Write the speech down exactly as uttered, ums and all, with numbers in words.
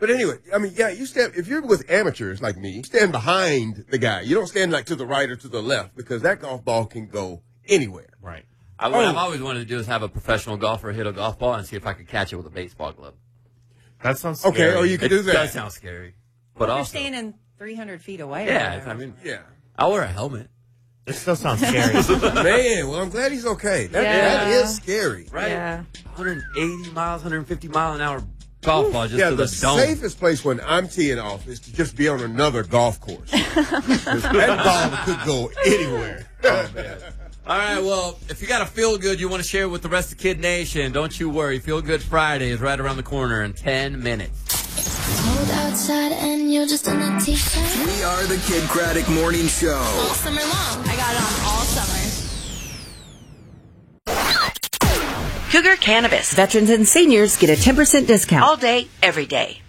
But anyway, I mean, yeah, you stand, if you're with amateurs like me, you stand behind the guy. You don't stand like to the right or to the left because that golf ball can go anywhere. Right. I, what Oh. I've always wanted to do is have a professional golfer hit a golf ball and see if I could catch it with a baseball glove. That sounds scary. Okay, or you can It do that. does sound scary. But You're also, standing three hundred feet away. or yeah, whatever. I mean, Yeah. I'll wear a helmet. It still sounds scary. Man, well, I'm glad he's okay. That, Yeah. that is scary. Right? Yeah. one hundred eighty miles, one hundred fifty mile an hour golf ball just yeah, to the, the, dome. safest place when I'm teeing off is to just be on another golf course. 'Cause that ball could go anywhere. Oh, man. All right, well, if you got a feel good you want to share with the rest of Kid Nation, don't you worry. Feel Good Friday is right around the corner in ten minutes. Cold outside and you're just in a t-shirt. We are the Kid Craddock Morning Show. All summer long. I got it on all summer. Cougar Cannabis. Veterans and seniors get a ten percent discount all day, every day.